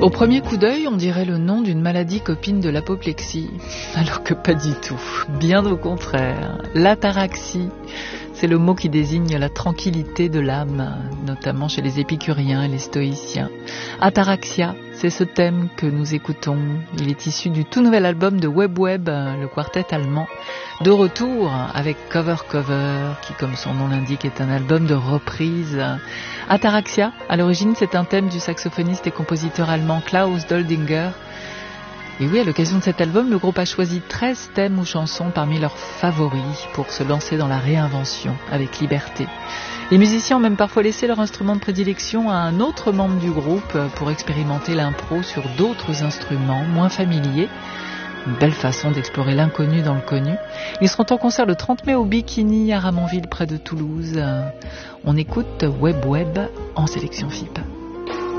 Au premier coup d'œil, on dirait le nom d'une maladie copine de l'apoplexie, alors que pas du tout, bien au contraire. L'ataraxie, c'est le mot qui désigne la tranquillité de l'âme, notamment chez les épicuriens et les stoïciens. Ataraxia, c'est ce thème que nous écoutons. Il est issu du tout nouvel album de Web Web, le quartet allemand, de retour avec Cover Cover, qui comme son nom l'indique est un album de reprise. Ataraxia, à l'origine c'est un thème du saxophoniste et compositeur allemand Klaus Doldinger. Et oui, à l'occasion de cet album, le groupe a choisi 13 thèmes ou chansons parmi leurs favoris pour se lancer dans la réinvention avec liberté. Les musiciens ont même parfois laissé leur instrument de prédilection à un autre membre du groupe pour expérimenter l'impro sur d'autres instruments moins familiers. Une belle façon d'explorer l'inconnu dans le connu. Ils seront en concert le 30 mai au Bikini à Ramonville près de Toulouse. On écoute Web Web en sélection FIP.